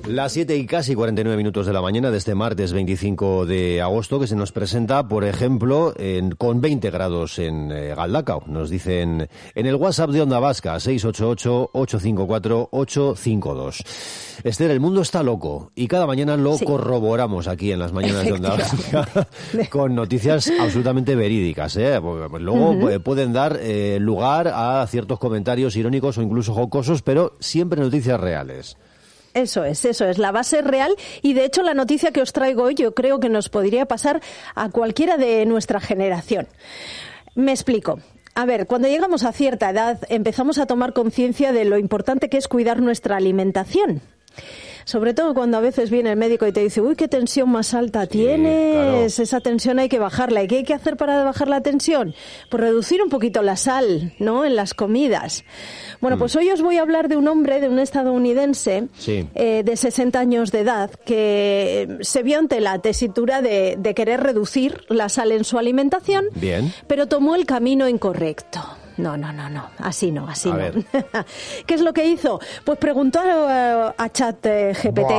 Las 7 y casi 49 minutos de la mañana de este martes 25 de agosto, que se nos presenta, por ejemplo, con 20 grados en Galdacao. Nos dicen en el WhatsApp de Onda Vasca, 688-854-852. Esther, el mundo está loco y cada mañana lo corroboramos aquí en las mañanas de Onda Vasca con noticias absolutamente verídicas, porque luego pueden dar lugar a ciertos comentarios irónicos o incluso jocosos, pero siempre noticias reales. Eso es, la base real, y de hecho la noticia que os traigo hoy yo creo que nos podría pasar a cualquiera de nuestra generación. Me explico. A ver, cuando llegamos a cierta edad empezamos a tomar conciencia de lo importante que es cuidar nuestra alimentación. Sobre todo cuando a veces viene el médico y te dice, uy, qué tensión más alta tienes, claro. Esa tensión hay que bajarla. ¿Y qué hay que hacer para bajar la tensión? Pues reducir un poquito la sal, ¿no?, en las comidas. Bueno, pues hoy os voy a hablar de un hombre, de un estadounidense de 60 años de edad que se vio ante la tesitura de querer reducir la sal en su alimentación, pero tomó el camino incorrecto. No, así no. ¿Qué es lo que hizo? Pues preguntó a ChatGPT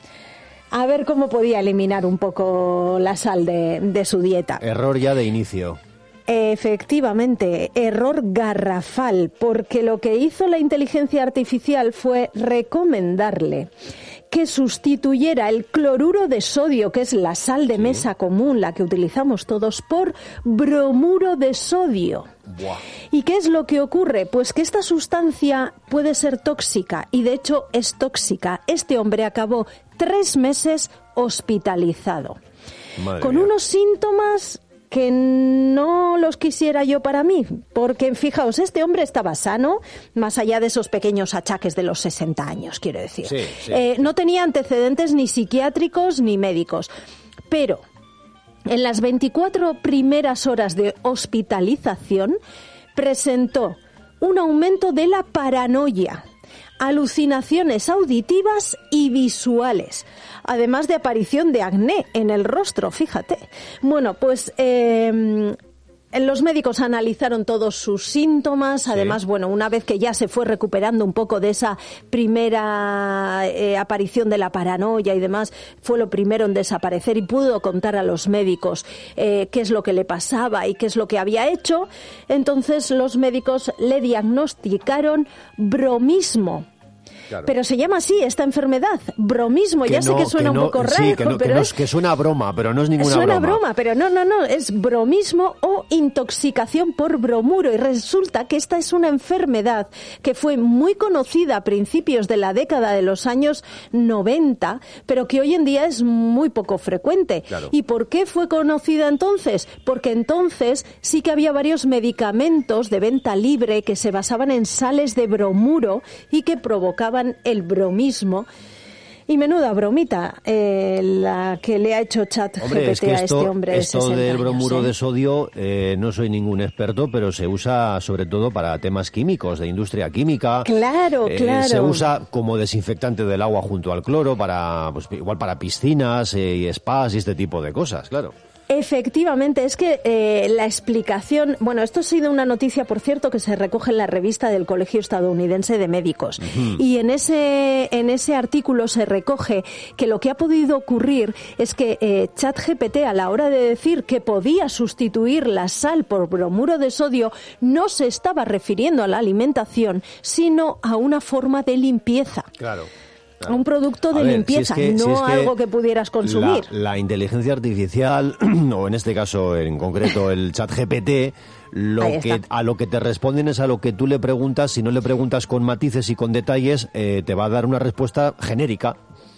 a ver cómo podía eliminar un poco la sal de su dieta. Error ya de inicio. Efectivamente, error garrafal, porque lo que hizo la inteligencia artificial fue recomendarle que sustituyera el cloruro de sodio, que es la sal de mesa común, la que utilizamos todos, por bromuro de sodio. Buah. ¿Y qué es lo que ocurre? Pues que esta sustancia puede ser tóxica, y de hecho es tóxica. Este hombre acabó 3 meses hospitalizado. Con unos síntomas que no los quisiera yo para mí, porque fijaos, este hombre estaba sano, más allá de esos pequeños achaques de los 60 años, quiero decir. No tenía antecedentes ni psiquiátricos ni médicos, pero en las 24 primeras horas de hospitalización presentó un aumento de la paranoia, alucinaciones auditivas y visuales, además de aparición de acné en el rostro, fíjate. Bueno, pues los médicos analizaron todos sus síntomas, además, bueno, una vez que ya se fue recuperando un poco de esa primera aparición de la paranoia y demás, fue lo primero en desaparecer y pudo contar a los médicos qué es lo que le pasaba y qué es lo que había hecho. Entonces los médicos le diagnosticaron bromismo. Claro. Pero se llama así esta enfermedad, bromismo. Ya sé que suena un poco raro, pero que suena a broma, pero no es ninguna broma. Suena a broma, pero no, es bromismo o intoxicación por bromuro. Y resulta que esta es una enfermedad que fue muy conocida a principios de la década de los años 90, pero que hoy en día es muy poco frecuente. Claro. ¿Y por qué fue conocida entonces? Porque entonces sí que había varios medicamentos de venta libre que se basaban en sales de bromuro y que provocaban el bromismo. Y menuda bromita la que le ha hecho ChatGPT a este hombre de 60 años. Esto del bromuro de sodio, no soy ningún experto, pero se usa sobre todo para temas químicos, de industria química. Claro. Se usa como desinfectante del agua junto al cloro, pues, igual para piscinas y spas y este tipo de cosas, claro. Efectivamente, es que la explicación... Bueno, esto ha sido una noticia, por cierto, que se recoge en la revista del Colegio Estadounidense de Médicos. Y en ese artículo se recoge que lo que ha podido ocurrir es que ChatGPT, a la hora de decir que podía sustituir la sal por bromuro de sodio, no se estaba refiriendo a la alimentación, sino a una forma de limpieza. Claro. Un producto de limpieza, algo que pudieras consumir. La inteligencia artificial, o en este caso en concreto el ChatGPT, a lo que te responden es a lo que tú le preguntas. Si no le preguntas con matices y con detalles, te va a dar una respuesta genérica.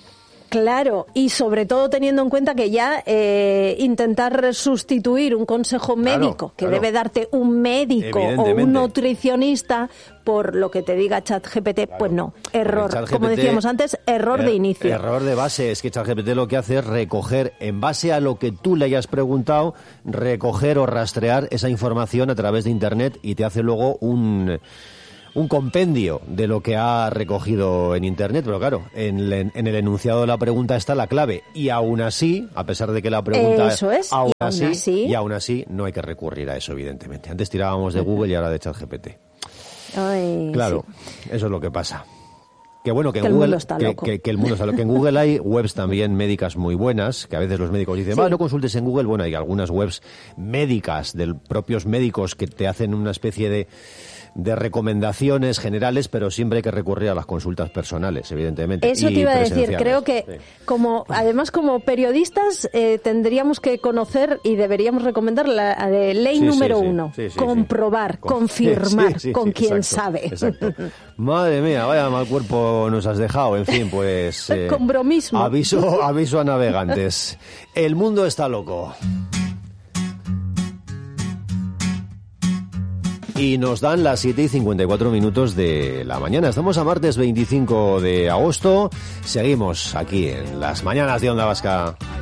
Claro, y sobre todo teniendo en cuenta que ya intentar sustituir un consejo médico que debe darte un médico o un nutricionista por lo que te diga ChatGPT, pues no, error. Como decíamos antes, error de inicio. Error de base, es que ChatGPT lo que hace es recoger, en base a lo que tú le hayas preguntado, recoger o rastrear esa información a través de Internet y te hace luego un compendio de lo que ha recogido en Internet, pero claro, en el enunciado de la pregunta está la clave, y aún así, a pesar de que la pregunta aún así no hay que recurrir a eso, evidentemente. Antes tirábamos de Google y ahora de ChatGPT. Claro, eso es lo que pasa. Que bueno, que en Google, que el mundo está loco. Que en Google hay webs también médicas muy buenas, que a veces los médicos dicen, no consultes en Google. Bueno, hay algunas webs médicas de propios médicos que te hacen una especie de recomendaciones generales, pero siempre hay que recurrir a las consultas personales, evidentemente. Eso te iba a decir, creo que además como periodistas tendríamos que conocer y deberíamos recomendar la de ley número 1, comprobar, confirmar con quien sabe. Exacto. Madre mía, vaya mal cuerpo nos has dejado, en fin, pues... con bromismo. Aviso a navegantes. El mundo está loco. Y nos dan las 7:54 de la mañana. Estamos a martes 25 de agosto. Seguimos aquí en las mañanas de Onda Vasca.